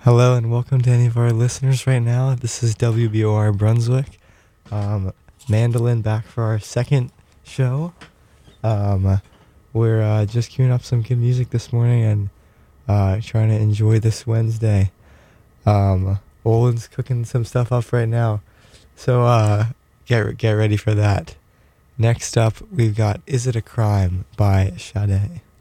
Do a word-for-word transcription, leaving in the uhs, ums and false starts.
Hello and welcome to any of our listeners right now. This is W B O R Brunswick. Um, Mandolin back for our second show. Um, we're uh, just queuing up some good music this morning and uh, trying to enjoy this Wednesday. Um, Olin's cooking some stuff up right now, so uh, get get ready for that. Next up, we've got "Is It a Crime" by Sade.